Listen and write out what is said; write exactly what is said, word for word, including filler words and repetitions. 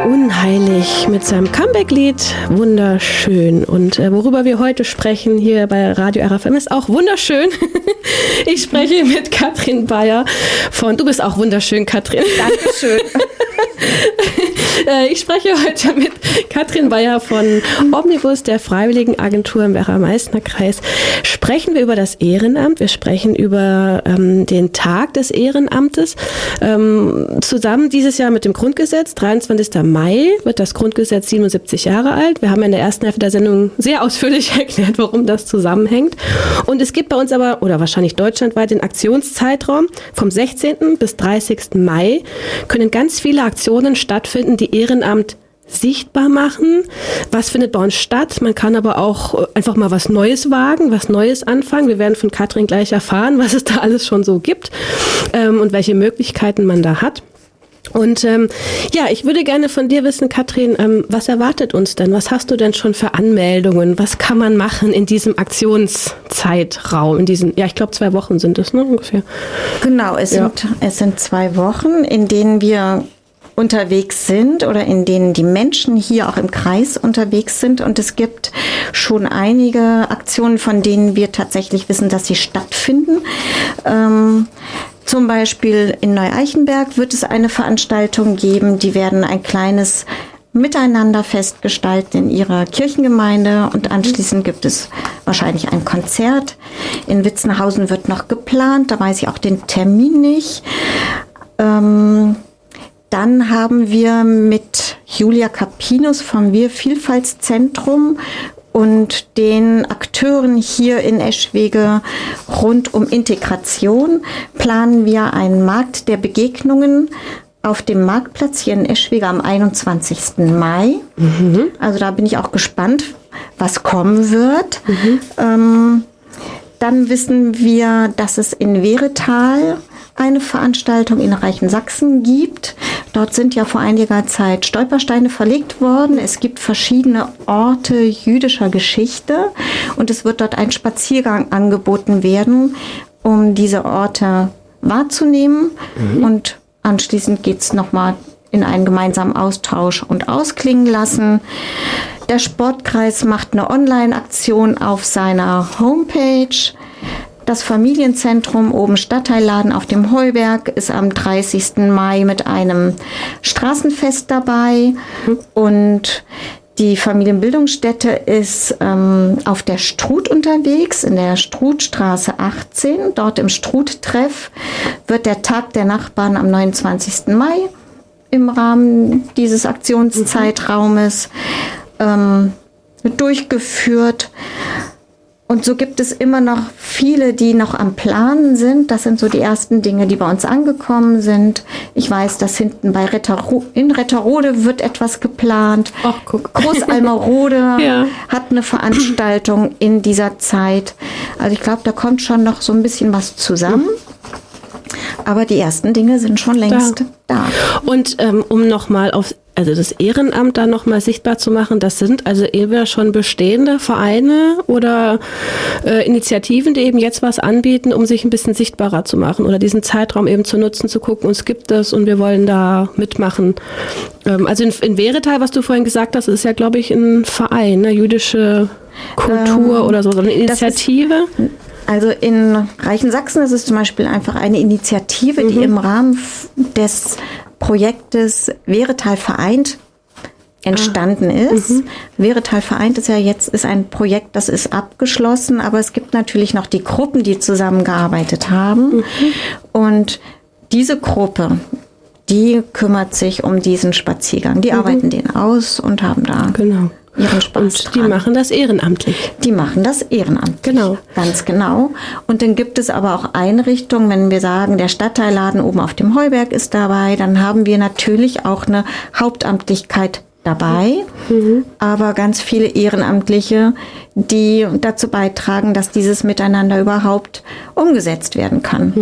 Unheilig mit seinem Comeback-Lied wunderschön. Und äh, worüber wir heute sprechen hier bei Radio R F M ist auch wunderschön. Ich spreche mit Katrin Bayer von, du bist auch wunderschön, Katrin. Dankeschön. Ich spreche heute mit Katrin Bayer von Omnibus, der Freiwilligenagentur im Werra-Meißner-Kreis. Sprechen wir über das Ehrenamt. Wir sprechen über ähm, den Tag des Ehrenamtes. Ähm, zusammen dieses Jahr mit dem Grundgesetz, dreiundzwanzigster Mai, wird das Grundgesetz siebenundsiebzig Jahre alt. Wir haben in der ersten Hälfte der Sendung sehr ausführlich erklärt, warum das zusammenhängt. Und es gibt bei uns aber, oder wahrscheinlich deutschlandweit, den Aktionszeitraum vom sechzehnten bis dreißigsten Mai können ganz viele Aktionen stattfinden, die Ehrenamt sichtbar machen. Was findet bei uns statt? Man kann aber auch einfach mal was Neues wagen, was Neues anfangen. Wir werden von Katrin gleich erfahren, was es da alles schon so gibt ähm, und welche Möglichkeiten man da hat. Und ähm, ja, ich würde gerne von dir wissen, Katrin, ähm, was erwartet uns denn? Was hast du denn schon für Anmeldungen? Was kann man machen in diesem Aktionszeitraum? In diesen, ja, ich glaube zwei Wochen sind es, ne, ungefähr. Genau, es, ja. sind, es sind zwei Wochen, in denen wir unterwegs sind oder in denen die Menschen hier auch im Kreis unterwegs sind. Und es gibt schon einige Aktionen, von denen wir tatsächlich wissen, dass sie stattfinden. Ähm, zum Beispiel in Neu-Eichenberg wird es eine Veranstaltung geben. Die werden ein kleines Miteinanderfest gestalten in ihrer Kirchengemeinde und anschließend gibt es wahrscheinlich ein Konzert. In Witzenhausen wird noch geplant, da weiß ich auch den Termin nicht. Ähm, Dann haben wir mit Julia Capinus vom Wir-Vielfaltszentrum und den Akteuren hier in Eschwege rund um Integration planen wir einen Markt der Begegnungen auf dem Marktplatz hier in Eschwege am einundzwanzigsten Mai. Mhm. Also da bin ich auch gespannt, was kommen wird. Mhm. Ähm, dann wissen wir, dass es in Wehretal eine Veranstaltung in Reichensaxen gibt. Dort sind ja vor einiger Zeit Stolpersteine verlegt worden. Es gibt verschiedene Orte jüdischer Geschichte und es wird dort ein Spaziergang angeboten werden, um diese Orte wahrzunehmen. Mhm. Und anschließend geht es nochmal in einen gemeinsamen Austausch und ausklingen lassen. Der Sportkreis macht eine Online-Aktion auf seiner Homepage. Das Familienzentrum oben Stadtteilladen auf dem Heuberg ist am dreißigsten Mai mit einem Straßenfest dabei. Und die Familienbildungsstätte ist ähm, auf der Struth unterwegs, in der Struthstraße achtzehn. Dort im Struth-Treff wird der Tag der Nachbarn am neunundzwanzigsten Mai im Rahmen dieses Aktionszeitraumes ähm, durchgeführt. Und so gibt es immer noch viele, die noch am Planen sind. Das sind so die ersten Dinge, die bei uns angekommen sind. Ich weiß, dass hinten bei Retterro- in Retterode wird etwas geplant. Ach, guck. Groß-Almerode ja. hat eine Veranstaltung in dieser Zeit. Also ich glaube, da kommt schon noch so ein bisschen was zusammen. Aber die ersten Dinge sind schon längst da. da. Und ähm, um nochmal auf also das Ehrenamt da nochmal sichtbar zu machen, das sind also eher schon bestehende Vereine oder äh, Initiativen, die eben jetzt was anbieten, um sich ein bisschen sichtbarer zu machen oder diesen Zeitraum eben zu nutzen, zu gucken, uns gibt es und wir wollen da mitmachen. Ähm, also in, in Wehretal, was du vorhin gesagt hast, ist ja, glaube ich, ein Verein, eine jüdische Kultur ähm, oder so, so eine Initiative. Also in Reichensaxen ist es zum Beispiel einfach eine Initiative, mhm. die im Rahmen des Projektes Wehretal vereint entstanden ah. ist. Mhm. Wehretal vereint ist ja jetzt ist ein Projekt, das ist abgeschlossen, aber es gibt natürlich noch die Gruppen, die zusammengearbeitet haben. Mhm. Und diese Gruppe, die kümmert sich um diesen Spaziergang. Die mhm. arbeiten den aus und haben da genau. ihren Spaß Und dran. Die machen das ehrenamtlich. Die machen das ehrenamtlich. Genau. Ganz genau. Und dann gibt es aber auch Einrichtungen, wenn wir sagen, der Stadtteilladen oben auf dem Heuberg ist dabei, dann haben wir natürlich auch eine Hauptamtlichkeit dabei, mhm. aber ganz viele Ehrenamtliche, die dazu beitragen, dass dieses Miteinander überhaupt umgesetzt werden kann.